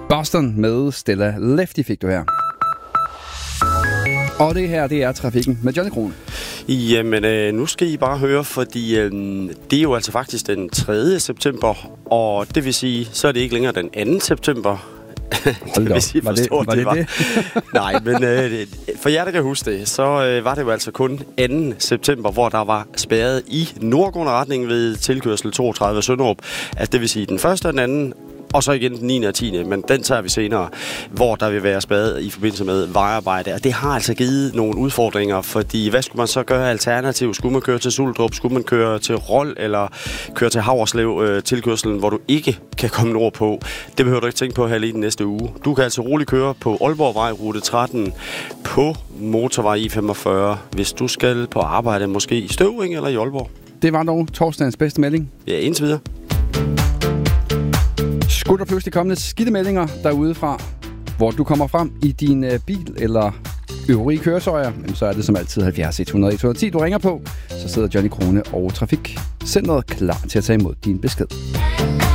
Boston med Stella Lefty fik du her. Og det her, det er Trafikken med Johnny Krone. Jamen, nu skal I bare høre, fordi det er jo altså faktisk den 3. september, og det vil sige, så er det ikke længere den 2. september. Hold hvis I forstår, var det? Nej, men for jer, der kan huske det, så var det jo altså kun 2. september, hvor der var spærret i nordgående retning ved tilkørsel 32 Sønderup. Altså det vil sige den første og den anden, og så igen den 9. og 10. Men den tager vi senere, hvor der vil være spadet i forbindelse med vejarbejde. Og det har altså givet nogle udfordringer, fordi hvad skulle man så gøre alternativt? Skulle man køre til Suldrup? Skulle man køre til Rold? Eller køre til Haverslev tilkørselen, hvor du ikke kan komme nordpå? Det behøver du ikke tænke på her lige den næste uge. Du kan altså roligt køre på Aalborgvej, rute 13, på motorvej I45, hvis du skal på arbejde, måske i Støvring eller i Aalborg. Det var dog torsdagens bedste melding. Ja, indtil videre. Skulle der pludselig komme lidt skidte meldinger derude fra, hvor du kommer frem i din bil eller øvrige køretøjer, så er det som altid 70 100 110, du ringer på. Så sidder Johnny Krone og Trafikcentret klar til at tage imod din besked.